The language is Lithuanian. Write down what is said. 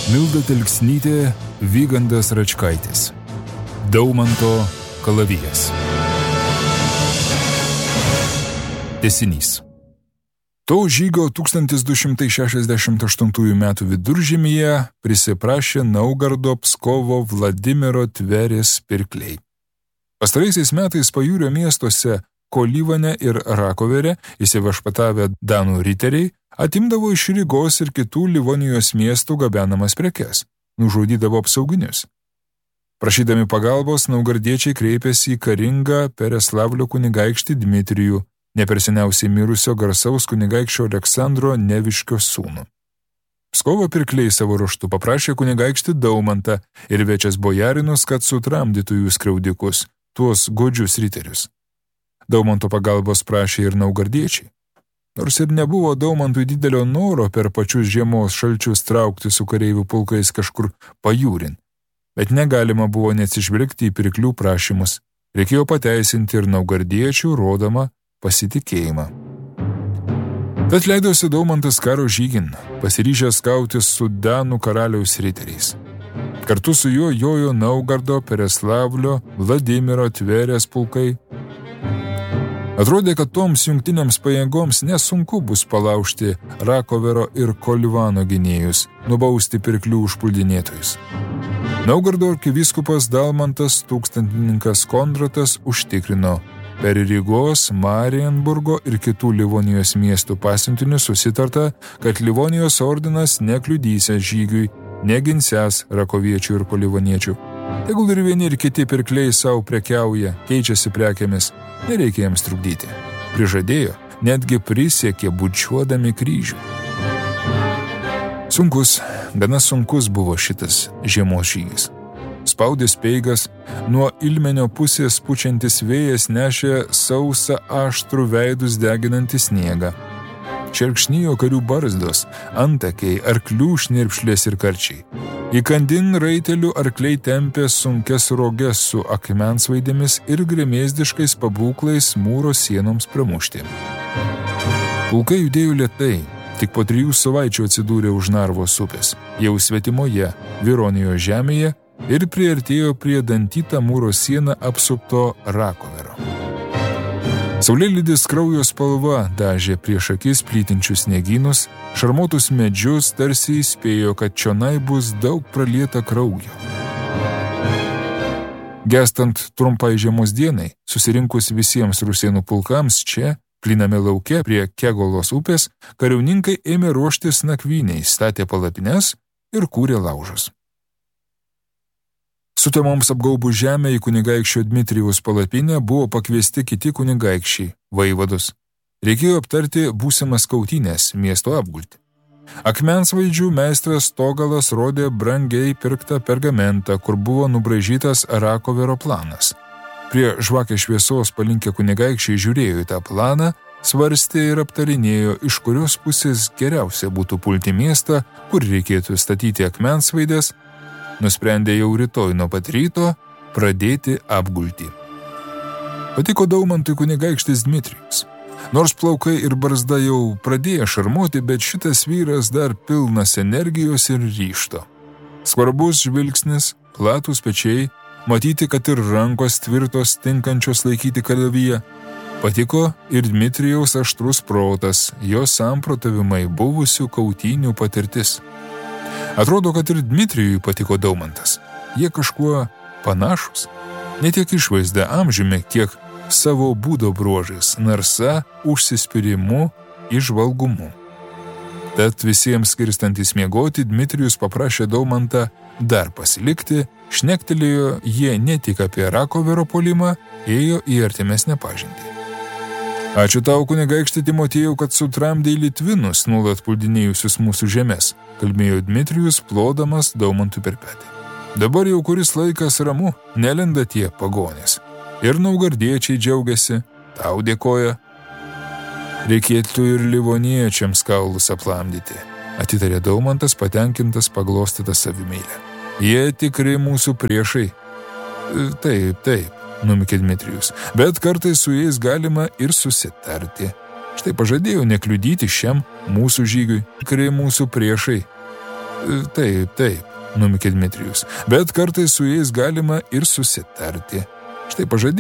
Milda Telksnytė, Vygandas Račkaitis. Daumanto kalavijas. Tęsinys. To žygio 1268 metų viduržemyje prisiprašė Naugardo, Pskovo, Vladimiro Tverės pirkliai. Pastaraisiais metais pajūrio miestuose Kolyvane ir Rakovere įsiviešpatavę danų riteriai atimdavo iš Rygos ir kitų Livonijos miestų gabenamas prekes, nužudydavo apsauginius. Prašydami pagalbos, naugardiečiai kreipėsi į karingą Pereslavlio kunigaikštį Dmitrijų, neperseniausiai mirusio garsaus kunigaikščio Aleksandro Neviškio sūnų. Pskovo pirkliai savo ruožtu paprašė kunigaikštį Daumantą ir večias bojarinus, kad sutramdytų jų skriaudikus, tuos godžius riterius. Daumanto pagalbos prašė ir naugardiečiai. Nors ir nebuvo Daumantui didelio noro per pačius žiemos šalčius traukti su kareivių pulkais kažkur pajūrin, bet negalima buvo neatsižvelgti į pirklių prašymus, reikėjo pateisinti ir naugardiečių rodomą pasitikėjimą. Tad leidosi Daumantas karo žygin, pasiryžęs kautis su danų karaliaus riteriais. Kartu su juo jojo Naugardo, Pereslavlio, Vladimiro Tverės pulkai. Atrodė, kad toms jungtinėms pajėgoms nesunku bus palaužti Rakovero ir Kolyvano gynėjus, nubausti pirklių užpuldinėtojus. Naugardo arkivyskupas Dalmantas, tūkstantininkas Kondratas užtikrino per Rygos, Marienburgo ir kitų Livonijos miestų pasiuntinius susitarta, kad Livonijos ordinas nekliudysiąs žygiui, neginsęs rakoviečių ir kolyvaniečių. Tegul ir vieni ir kiti pirkliai savo prekiauja, keičiasi prekėmis, nereikia jiems trukdyti. Prižadėjo, netgi prisiekė bučiuodami kryžių. Gana sunkus buvo šitas žiemos žygis. Spaudė speigas, nuo Ilmenio pusės pučiantis vėjas nešė sausą aštrų veidus deginantį sniegą. Čerkšnijo karių barzdos, antakiai, arklių šnirpšlės ir karčiai. Įkandin raitelių arkliai tempė sunkias roges su akmensvaidėmis ir gremėzdiškais pabūklais mūro sienoms pramušti. Pulkai judėjo lėtai, tik po 3 savaičių atsidūrė už Narvos upės, jau svetimoje, Vironijos žemėje, ir priartėjo prie dantytą mūro sieną apsupto Rakovero. Saulėlydis kraujo spalva dažė prieš akis plytinčius sniegynus, šarmotus medžius, tarsi įspėjo, kad čionai bus daug pralieta kraujo. Gestant trumpai žiemos dienai, susirinkus visiems rusėnų pulkams čia, plyname lauke prie Kegolos upės, kariauninkai ėmė ruoštis nakvyniai, statė palapines ir kūrė laužus. Sutemoms apgaubų žemę į kunigaikščio Dmitrijaus palapinę buvo pakviesti kiti kunigaikščiai, vaivados. Reikėjo aptarti būsimas kautynės, miesto apgultį. Akmensvaidžių meistras Togalas rodė brangiai pirktą pergamentą, kur buvo nubraižytas Rakovero planas. Prie žvakės šviesos palinkę kunigaikščiai žiūrėjo į tą planą, svarstė ir aptarinėjo, iš kurios pusės geriausia būtų pulti miestą, kur reikėtų statyti akmensvaidės. Nusprendė jau rytoj nuo pat ryto pradėti apgultį. Patiko Daumantui kunigaikštis Dmitrijus. Nors plaukai ir barzda jau pradėjo šarmuoti, bet šitas vyras dar pilnas energijos ir ryžto. Skvarbus žvilgsnis, platūs pečiai, matyti, kad ir rankos tvirtos tinkančios laikyti kalaviją. Patiko ir Dmitrijaus aštrus protas, jo samprotavimai buvusių kautynių patirtis. Atrodo, kad ir Dmitrijui patiko Daumantas. Jie kažkuo panašus. Ne tiek išvaizda amžiumi, kiek savo būdo bruožais, narsa, užsispyrimu, įžvalgumu. Tad visiems skirstantis miegoti, Dmitrijus paprašė Daumantą dar pasilikti, šnektelėjo jie ne tik apie Rakovero puolimą, ėjo į artimesnę pažintį. Ačiū tau, kunigaikšti Timotiejau, kad sutramdei litvinus, nuolat puldinėjusius mūsų žemės, kalbėjo Dmitrijus, plodamas Daumantui per petį. Dabar jau kuris laikas ramu, nelenda tie pagonės. Ir naugardiečiai džiaugiasi, tau dėkoja. Reikėtų ir livoniečiams kaulus aplamdyti, atitarė Daumantas, patenkintas paglostytą savimeilę. Jie tikri mūsų priešai. Taip, numikė Dmitrijus, bet kartais su jais galima ir susitarti. Štai pažadėjau nekliudyti šiam mūsų žygiui, tikri mūsų priešai. Taip, numykė Dmitrijus, bet kartais su jais galima ir susitarti. Štai pažadėjau